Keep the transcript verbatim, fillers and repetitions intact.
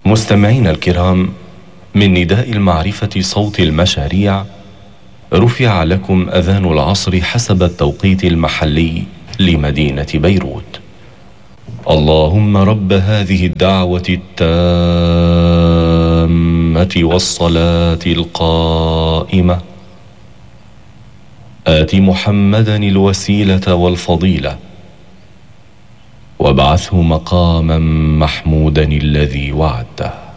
مستمعينا الكرام، من نداء المعرفة صوت المشاريع رفع لكم أذان العصر حسب التوقيت المحلي لمدينة بيروت. اللهم رب هذه الدعوة التامة والصلاة القائمة آت محمدا الوسيلة والفضيلة وابعثه مقاما محمودا الذي وعدته.